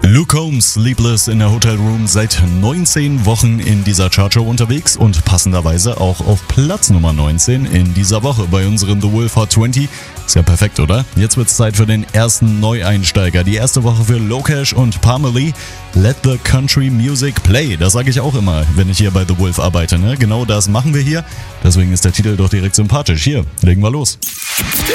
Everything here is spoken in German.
Luke Combs, Sleepless in der Hotel Room, seit 19 Wochen in dieser Chartshow unterwegs und passenderweise auch auf Platz Nummer 19 in dieser Woche bei unseren The Wolf Hot 20. Ist ja perfekt, oder? Jetzt wird's Zeit für den ersten Neueinsteiger. Die erste Woche für Lokesh und Parmalee. Let the Country Music Play. Das sage ich auch immer, wenn ich hier bei The Wolf arbeite. Ne? Genau das machen wir hier. Deswegen ist der Titel doch direkt sympathisch. Hier, legen wir los.